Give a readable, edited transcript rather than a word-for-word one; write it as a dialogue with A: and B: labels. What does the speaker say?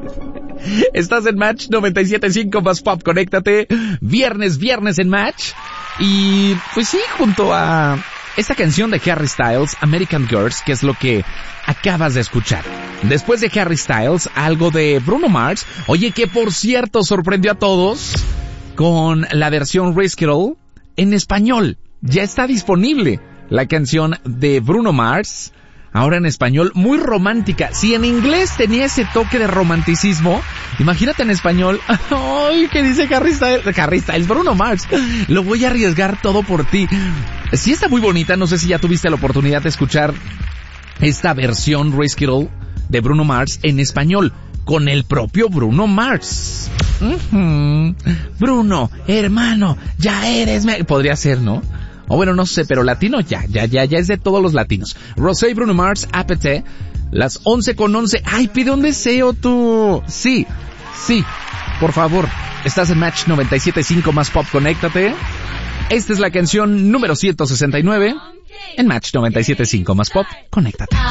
A: Estás en Match 97.5 más pop, conéctate. Viernes en Match. Y pues sí, junto a esta canción de Harry Styles, American Girls, que es lo que acabas de escuchar. Después de Harry Styles, algo de Bruno Mars. Oye, que por cierto sorprendió a todos con la versión Risk It All en español. Ya está disponible la canción de Bruno Mars, ahora en español, muy romántica. Si en inglés tenía ese toque de romanticismo, imagínate en español. ¡Ay! ¿Qué dice Harry Styles? Bruno Mars. Lo voy a arriesgar todo por ti. Sí está muy bonita, no sé si ya tuviste la oportunidad de escuchar esta versión Risk It All de Bruno Mars en español, con el propio Bruno Mars. Bruno, hermano, ya eres... Podría ser, ¿no? O bueno, no sé, pero latino ya es de todos los latinos. Rosé y Bruno Mars, APT, las 11:11. ¡Ay, pide un deseo tú! Sí, por favor. Estás en Match 97.5 más pop, conéctate. Esta es la canción número 169 en Match 97.5 más pop, conéctate.